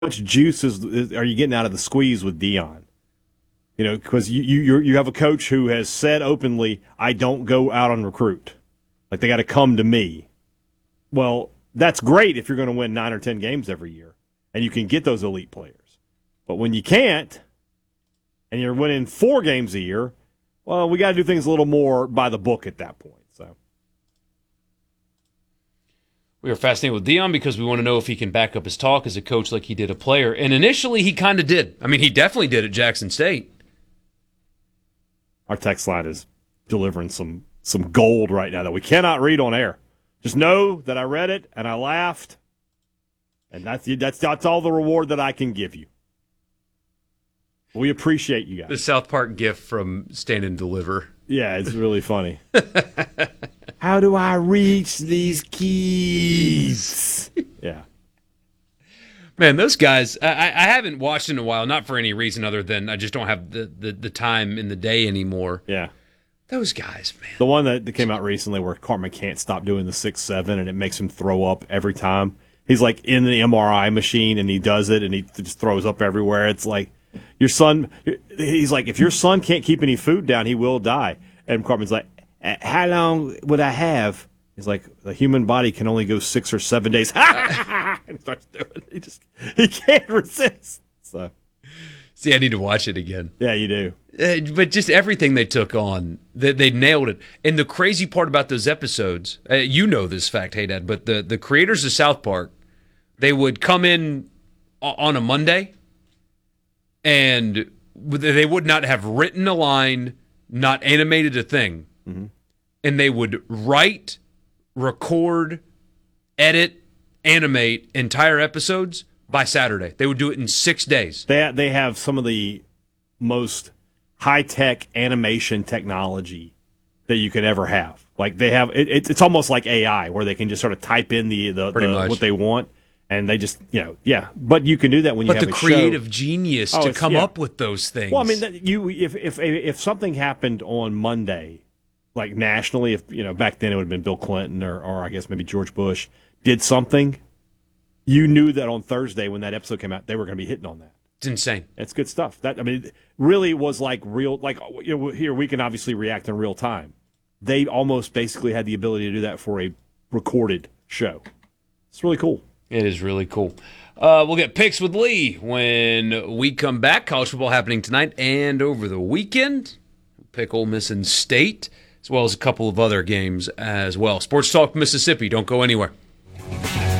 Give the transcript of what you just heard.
much juice are you getting out of the squeeze with Dion? You know, because you have a coach who has said openly, I don't go out on recruit. Like, they got to come to me. Well, that's great if you're going to win 9 or 10 games every year, and you can get those elite players. But when you can't, and you're winning 4 games a year, well, we got to do things a little more by the book at that point. So we are fascinated with Dion because we want to know if he can back up his talk as a coach like he did a player. And initially, he kind of did. I mean, he definitely did at Jackson State. Our text line is delivering some gold right now that we cannot read on air. Just know that I read it and I laughed, and that's all the reward that I can give you. We appreciate you guys. The South Park gif from Stand and Deliver. Yeah, it's really funny. How do I reach these keys? Yeah. Man, those guys, I haven't watched in a while, not for any reason other than I just don't have the time in the day anymore. Yeah. Those guys, man. The one that came out recently where Cartman can't stop doing the 6-7 and it makes him throw up every time. He's like in the MRI machine and he does it and he just throws up everywhere. It's like, your son, he's like, if your son can't keep any food down, he will die. And Cartman's like, how long would I have? He's like, the human body can only go 6 or 7 days. And he starts doing it. He can't resist. So, see, I need to watch it again. Yeah, you do. But just everything they took on, they nailed it. And the crazy part about those episodes, you know this fact, hey, Dad, but the creators of South Park, they would come in on a Monday, and they would not have written a line, not animated a thing. Mm-hmm. And they would write, record, edit, animate entire episodes by Saturday. They would do it in 6 days. They have some of the most high-tech animation technology that you could ever have. Like, they have it's almost like AI, where they can just sort of type in the what they want, and they just, yeah. But you can do that when you have a show. But the creative genius to come up with those things. Well, I mean, if something happened on Monday, like nationally, if back then it would have been Bill Clinton or I guess maybe George Bush did something, you knew that on Thursday when that episode came out, they were going to be hitting on that. It's insane. It's good stuff. It really was like real. Like, here we can obviously react in real time. They almost basically had the ability to do that for a recorded show. It's really cool. It is really cool. We'll get picks with Lee when we come back. College football happening tonight and over the weekend. We'll pick Ole Miss and State, as well as a couple of other games as well. Sports Talk Mississippi. Don't go anywhere.